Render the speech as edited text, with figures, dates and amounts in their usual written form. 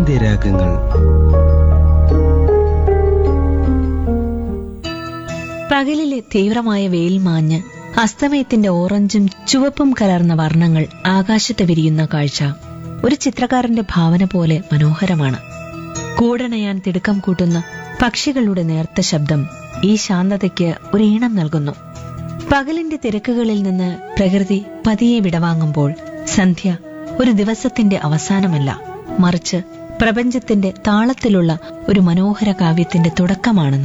സാന്ധ്യരാഗങ്ങൾ. പകലിലെ തീവ്രമായ വെയിൽ മാഞ്ഞ് അസ്തമയത്തിന്റെ ഓറഞ്ചും ചുവപ്പും കലർന്ന വർണ്ണങ്ങൾ ആകാശത്ത് വിരിയുന്ന കാഴ്ച ഒരു ചിത്രകാരന്റെ ഭാവന പോലെ മനോഹരമാണ്. കൂടണയാൻ തിടുക്കം കൂട്ടുന്ന പക്ഷികളുടെ നേർത്ത ശബ്ദം ഈ ശാന്തതയ്ക്ക് ഒരു ഈണം നൽകുന്നു. പകലിന്റെ തിരക്കുകളിൽ നിന്ന് പ്രകൃതി പതിയെ വിടവാങ്ങുമ്പോൾ സന്ധ്യ ഒരു ദിവസത്തിന്റെ അവസാനമല്ല, മറിച്ച് പ്രപഞ്ചത്തിന്റെ താളത്തിലുള്ള ഒരു മനോഹര കാവ്യത്തിന്റെ തുടക്കമാണെന്ന്